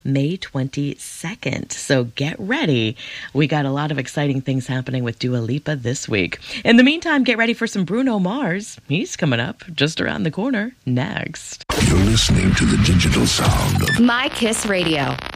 May 22nd. So get ready. We got a lot of exciting things happening with Dua Lipa this week. In the meantime, get ready for some Bruno Mars. He's coming up just around the corner next. You're listening to the digital sound of My Kiss Radio.